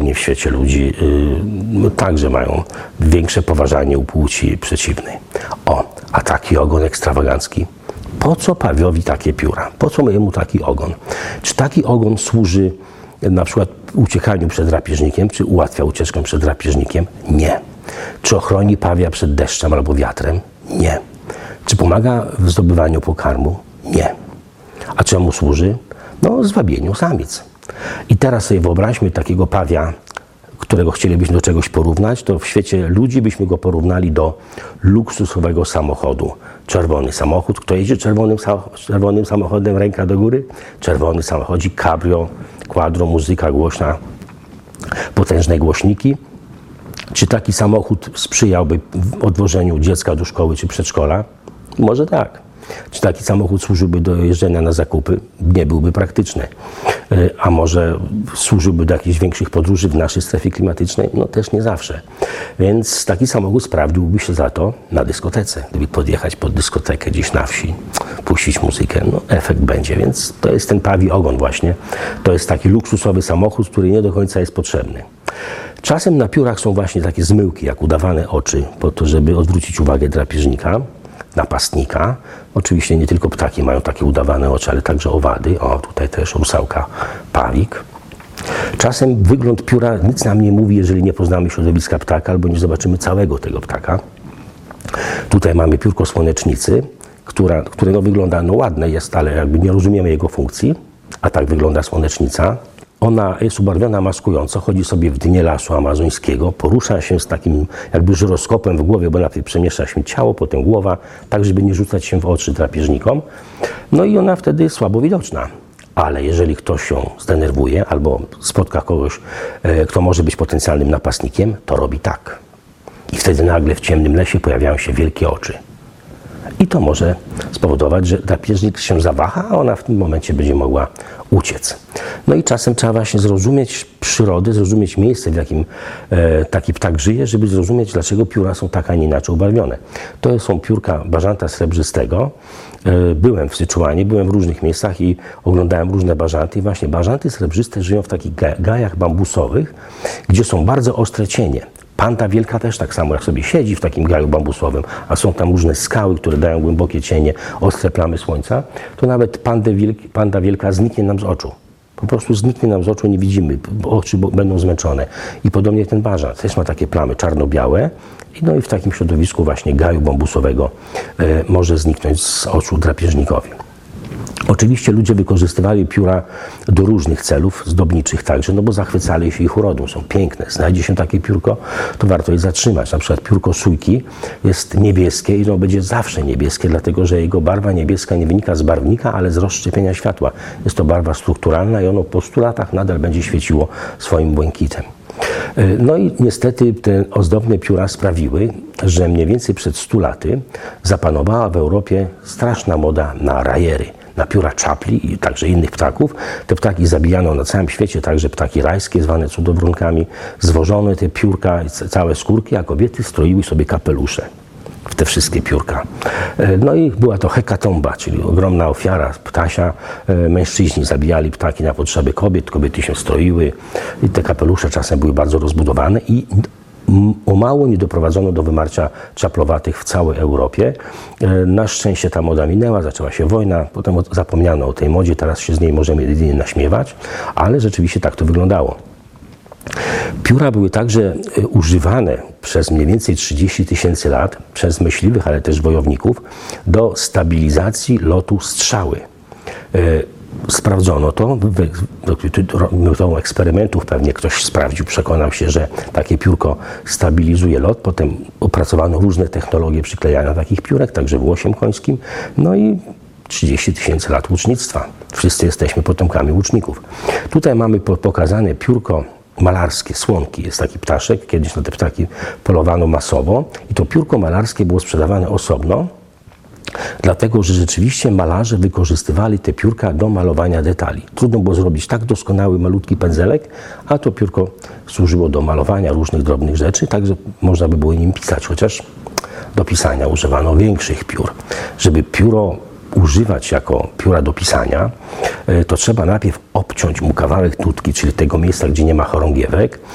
ogólnie w świecie ludzi także mają większe poważanie u płci przeciwnej. A taki ogon ekstrawagancki. Po co pawiowi takie pióra? Po co jemu taki ogon? Czy taki ogon służy na przykład uciekaniu przed drapieżnikiem, czy ułatwia ucieczkę przed drapieżnikiem? Nie. Czy ochroni pawia przed deszczem albo wiatrem? Nie. Czy pomaga w zdobywaniu pokarmu? Nie. A czemu służy? Zwabieniu samic. I teraz sobie wyobraźmy takiego pawia, którego chcielibyśmy do czegoś porównać, to w świecie ludzi byśmy go porównali do luksusowego samochodu. Czerwony samochód. Kto jeździ czerwonym samochodem, ręka do góry? Czerwony samochodzik, cabrio, quadro, muzyka głośna, potężne głośniki. Czy taki samochód sprzyjałby odwożeniu dziecka do szkoły czy przedszkola? Może tak. Czy taki samochód służyłby do jeżdżenia na zakupy? Nie byłby praktyczny. A może służyłby do jakichś większych podróży w naszej strefie klimatycznej? Też nie zawsze. Więc taki samochód sprawdziłby się za to na dyskotece. Gdyby podjechać pod dyskotekę gdzieś na wsi, puścić muzykę, efekt będzie. Więc to jest ten pawi ogon właśnie. To jest taki luksusowy samochód, który nie do końca jest potrzebny. Czasem na piórach są właśnie takie zmyłki, jak udawane oczy, po to, żeby odwrócić uwagę drapieżnika, napastnika. Oczywiście nie tylko ptaki mają takie udawane oczy, ale także owady. Tutaj też rusałka, pawik. Czasem wygląd pióra nic nam nie mówi, jeżeli nie poznamy środowiska ptaka albo nie zobaczymy całego tego ptaka. Tutaj mamy piórko słonecznicy, które wygląda ładne jest, ale jakby nie rozumiemy jego funkcji. A tak wygląda słonecznica. Ona jest ubarwiona maskująco, chodzi sobie w dnie lasu amazońskiego, porusza się z takim jakby żyroskopem w głowie, bo najpierw przemieszcza się ciało, potem głowa, tak żeby nie rzucać się w oczy drapieżnikom. I ona wtedy jest słabo widoczna. Ale jeżeli ktoś ją zdenerwuje albo spotka kogoś, kto może być potencjalnym napastnikiem, to robi tak. I wtedy nagle w ciemnym lesie pojawiają się wielkie oczy. I to może spowodować, że drapieżnik się zawaha, a ona w tym momencie będzie mogła uciec. I czasem trzeba właśnie zrozumieć przyrodę, zrozumieć miejsce, w jakim taki ptak żyje, żeby zrozumieć, dlaczego pióra są tak, a nie inaczej ubarwione. To są piórka bażanta srebrzystego. Byłem w Syczuanie, byłem w różnych miejscach i oglądałem różne bażanty. I właśnie bażanty srebrzyste żyją w takich gajach bambusowych, gdzie są bardzo ostre cienie. Panda wielka też tak samo, jak sobie siedzi w takim gaju bambusowym, a są tam różne skały, które dają głębokie cienie, ostre plamy słońca, to nawet panda wielka zniknie nam z oczu. Po prostu zniknie nam z oczu, nie widzimy, bo oczy będą zmęczone. I podobnie ten bażant też ma takie plamy czarno-białe i w takim środowisku właśnie gaju bambusowego może zniknąć z oczu drapieżnikowi. Oczywiście ludzie wykorzystywali pióra do różnych celów, zdobniczych także, bo zachwycali się ich urodą, są piękne. Znajdzie się takie piórko, to warto je zatrzymać. Na przykład piórko sójki jest niebieskie i będzie zawsze niebieskie, dlatego że jego barwa niebieska nie wynika z barwnika, ale z rozszczepienia światła. Jest to barwa strukturalna i ono po 100 latach nadal będzie świeciło swoim błękitem. I niestety te ozdobne pióra sprawiły, że mniej więcej przed 100 laty zapanowała w Europie straszna moda na rajery, na pióra czapli i także innych ptaków. Te ptaki zabijano na całym świecie, także ptaki rajskie zwane cudowronkami. Zwożono te piórka i całe skórki, a kobiety stroiły sobie kapelusze w te wszystkie piórka. I była to hekatomba, czyli ogromna ofiara ptasia. Mężczyźni zabijali ptaki na potrzeby kobiet, kobiety się stroiły i te kapelusze czasem były bardzo rozbudowane i o mało nie doprowadzono do wymarcia czaplowatych w całej Europie. Na szczęście ta moda minęła, zaczęła się wojna, potem zapomniano o tej modzie, teraz się z niej możemy jedynie naśmiewać, ale rzeczywiście tak to wyglądało. Pióra były także używane przez mniej więcej 30 000 lat przez myśliwych, ale też wojowników do stabilizacji lotu strzały. Sprawdzono to, metodą eksperymentów pewnie ktoś sprawdził, przekonał się, że takie piórko stabilizuje lot. Potem opracowano różne technologie przyklejania takich piórek, także włosiem końskim. I 30 000 lat łucznictwa. Wszyscy jesteśmy potomkami łuczników. Tutaj mamy pokazane piórko malarskie, słonki. Jest taki ptaszek, kiedyś na te ptaki polowano masowo i to piórko malarskie było sprzedawane osobno, dlatego że rzeczywiście malarze wykorzystywali te piórka do malowania detali. Trudno było zrobić tak doskonały, malutki pędzelek, a to piórko służyło do malowania różnych drobnych rzeczy, także można by było nim pisać, chociaż do pisania używano większych piór. Żeby pióro używać jako pióra do pisania, to trzeba najpierw obciąć mu kawałek tutki, czyli tego miejsca, gdzie nie ma chorągiewek,